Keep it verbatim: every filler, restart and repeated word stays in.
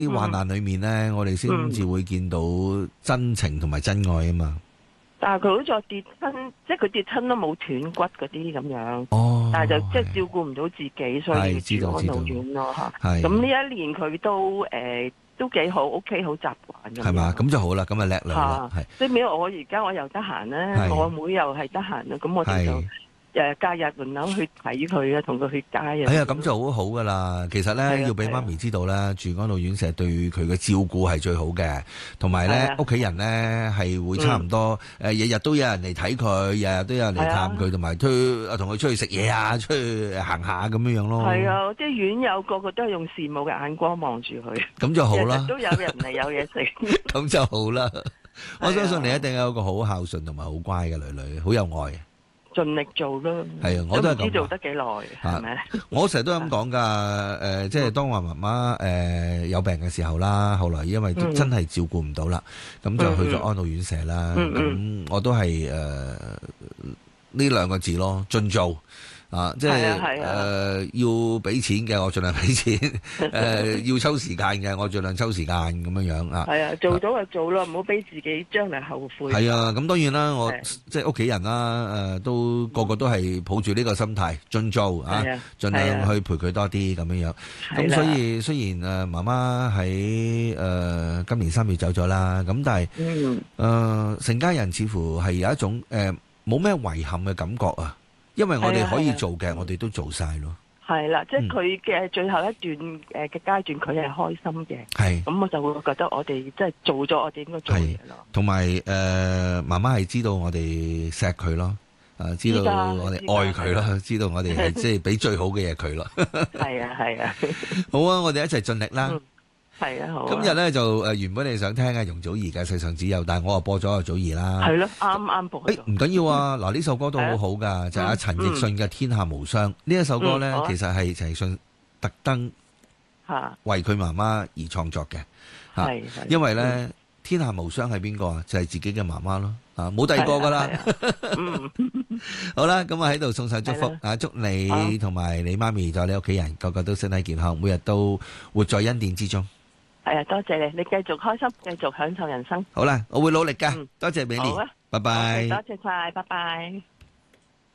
啲患難裏面咧，我哋先至會見到真情同埋真愛啊嘛。 但係佢好似跌親，即係佢跌親都冇斷骨嗰啲咁樣。 哦， 但係就即係照顧唔到自己，所以要住安老院咯嚇。咁呢一年佢都誒、呃、都幾好，屋企好習慣咁。 係嘛？咁就好啦，咁啊叻女啦。係。 即係因為我而家我又得閒咧，我妹又係得閒啦，咁我哋就。誒假日輪流去睇佢啊，同佢去街啊。 哎呀，咁就好好噶啦。其實咧，要俾媽咪知道咧，住安老院舍對佢嘅照顧係最好嘅，同埋咧屋企人咧係會差唔多誒，日日都有人嚟睇佢，日日都有人嚟探佢，同埋推啊同佢出去食嘢啊，出去行下咁樣樣咯。 係啊，啲院友個個都係用羨慕嘅眼光望住佢。 咁就好啦。 日日都有人嚟有嘢食。 咁就好啦。我相信你一定有一個好孝順同埋好乖嘅女女，好有愛。 盡力做咯， 係啊，我都係咁。 唔知做得幾耐，係咪？ 我成日都咁講噶，誒，即係當我媽媽誒有病嘅時候啦，後來因為都真係照顧唔到啦，咁就去咗安老院舍啦。咁我都係誒呢兩個字咯，盡做。啊，即係誒、呃、要俾錢嘅，我盡量俾錢；誒、呃、要抽時間嘅，我盡量抽時間咁樣樣啊。 係啊，做到就做咯，唔好俾自己將來後悔。 係啊，咁當然啦，我即係屋企人啦，誒、呃、都個個都係抱住呢個心態盡做啊，盡量去陪佢多啲咁樣樣。咁所以雖然誒媽媽喺誒今年三月走咗啦，咁但係誒成家人似乎係有一種誒冇咩遺憾嘅感覺啊。因為我哋可以做嘅，我哋都做晒咯。係啦， 即係佢嘅最後一段誒嘅階段，佢係開心嘅。 係， 咁我就會覺得我哋即係做咗我哋應該做嘅嘢咯。 同埋誒，媽媽係知道我哋錫佢咯，誒，知道我哋愛佢咯，知道我哋係即係俾最好嘅嘢佢咯。 係啊，係啊。 好啊，我哋一齊盡力啦。 係啊，好。 今日咧就誒原本你想聽嘅容祖兒嘅《世上只有》，但係我又播咗阿祖兒啦。 係咯，啱啱播。誒， 唔緊要啊！嗱，呢首歌都好好噶，就係阿陳奕迅嘅《天下無雙》。呢一首歌咧，其實係陳奕迅特登嚇為佢媽媽而創作嘅嚇。係，因為咧天下無雙係邊個啊？就係自己嘅媽媽咯。啊，冇第二個噶啦。嗯。好啦，咁啊喺度送上祝福啊！祝你同埋你媽咪，仲有你屋企人，個個都身體健康，每日都活在恩典之中。係啊，多謝你，你繼續開心，繼續享受人生。好啦，我會努力噶，多謝俾你，拜拜。多謝晒，拜拜。